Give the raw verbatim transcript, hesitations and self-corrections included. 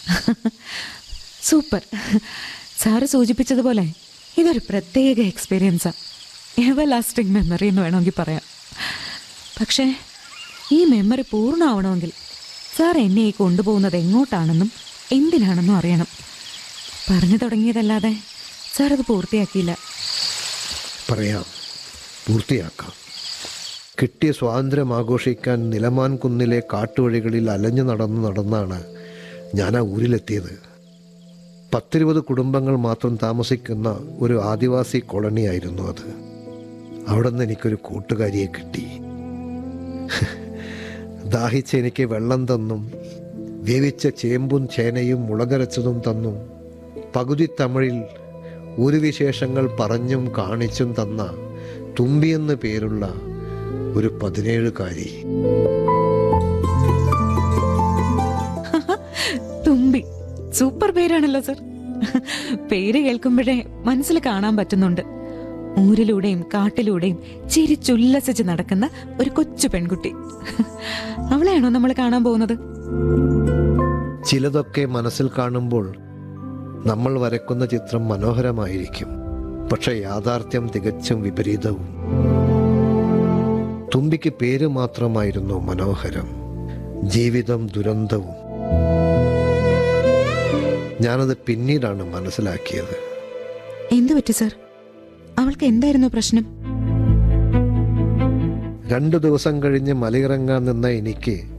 Super. Sir സൂചിപ്പിച്ചതുപോലെ ഇതൊരു പ്രത്യേക എക്സ്പീരിയൻസാണ്. എവർ ലാസ്റ്റിംഗ് മെമ്മറി എന്ന് വേണമെങ്കിൽ പറയാം. പക്ഷേ ഈ മെമ്മറി പൂർണ്ണമാവണമെങ്കിൽ സാർ എന്നെ ഈ കൊണ്ടുപോകുന്നത് എങ്ങോട്ടാണെന്നും എന്തിനാണെന്നും അറിയണം. പറഞ്ഞു തുടങ്ങിയതല്ലാതെ സാർ അത് പൂർത്തിയാക്കിയില്ല. പറയാം, പൂർത്തിയാക്കാം. കിട്ടിയ സ്വാതന്ത്ര്യം ആഘോഷിക്കാൻ നിലമാൻ കുന്നിലെ കാട്ടുവഴികളിൽ അലഞ്ഞു നടന്ന് നടന്നാണ് ഞാൻ ആ ഊരിലെത്തിയത്. പത്തിരുപത് കുടുംബങ്ങൾ മാത്രം താമസിക്കുന്ന ഒരു ആദിവാസി കോളനിയായിരുന്നു അത്. അവിടെ നിന്ന് എനിക്കൊരു കൂട്ടുകാരിയെ കിട്ടി. ദാഹിച്ച് എനിക്ക് വെള്ളം തന്നും വേവിച്ച ചേമ്പും ചേനയും മുളകരച്ചതും തന്നും പകുതി തമിഴിൽ ഒരു വിശേഷങ്ങൾ പറഞ്ഞും കാണിച്ചും തന്ന തുമ്പിയെന്ന് പേരുള്ള ഒരു പതിനേഴുകാരി. തുമ്പി സൂപ്പർ പേരാണല്ലോ സർ. പേര് കേൾക്കുമ്പോഴേ മനസ്സിൽ കാണാൻ പറ്റുന്നുണ്ട്. ഊരിലൂടെയും കാട്ടിലൂടെയും ചിരിച്ചുല്ലസിച്ച് നടക്കുന്ന ഒരു കൊച്ചു പെൺകുട്ടി. അവളെയാണോ നമ്മൾ കാണാൻ പോകുന്നത്? ചിലതൊക്കെ മനസ്സിൽ കാണുമ്പോൾ നമ്മൾ വരക്കുന്ന ചിത്രം മനോഹരമായിരിക്കും. പക്ഷെ യാഥാർത്ഥ്യം തികച്ചും വിപരീതവും. തുമ്പിക്ക് പേര് മാത്രമായിരുന്നു മനോഹരം, ജീവിതം ദുരന്തവും. ഞാനത് പിന്നീടാണ് മനസ്സിലാക്കിയത്. എന്തു പറ്റി സർ? അവൾക്ക് എന്തായിരുന്നു പ്രശ്നം? രണ്ടു ദിവസം കഴിഞ്ഞ് മലയിറങ്ങാൻ നിന്ന എനിക്ക്